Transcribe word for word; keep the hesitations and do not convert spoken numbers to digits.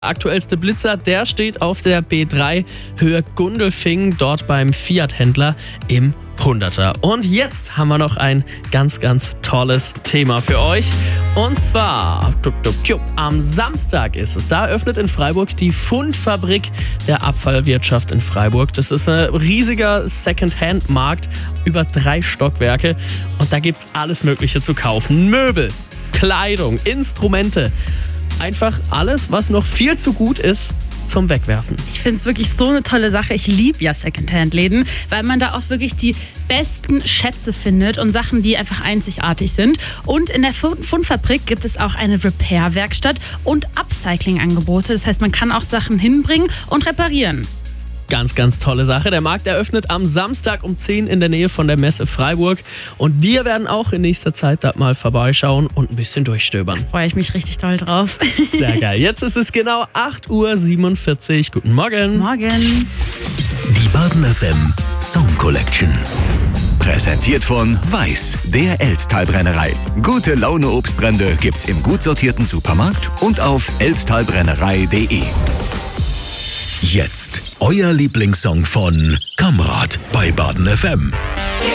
Aktuellste Blitzer, der steht auf der B drei Höhe Gundelfingen, dort beim Fiat-Händler im Hunderter. Und jetzt haben wir noch ein ganz, ganz tolles Thema für euch. Und zwar, tup, tup, tup, am Samstag ist es. Da öffnet in Freiburg die Fundfabrik der Abfallwirtschaft in Freiburg. Das ist ein riesiger Second-Hand-Markt, über drei Stockwerke. Und da gibt's alles Mögliche zu kaufen. Möbel, Kleidung, Instrumente. Einfach alles, was noch viel zu gut ist zum Wegwerfen. Ich finde es wirklich so eine tolle Sache. Ich liebe ja Secondhand-Läden, weil man da auch wirklich die besten Schätze findet und Sachen, die einfach einzigartig sind. Und in der Fundfabrik gibt es auch eine Repair-Werkstatt und Upcycling-Angebote. Das heißt, man kann auch Sachen hinbringen und reparieren. Ganz, ganz tolle Sache. Der Markt eröffnet am Samstag um zehn in der Nähe von der Messe Freiburg. Und wir werden auch in nächster Zeit da mal vorbeischauen und ein bisschen durchstöbern. Da freue ich mich richtig toll drauf. Sehr geil. Jetzt ist es genau acht Uhr siebenundvierzig. Guten Morgen. Morgen. Die Baden F M Song Collection. Präsentiert von Weiß, der Elsttalbrennerei. Gute Laune Obstbrände gibt's im gut sortierten Supermarkt und auf elsttalbrennerei punkt de. Jetzt euer Lieblingssong von Kamrat bei Baden F M.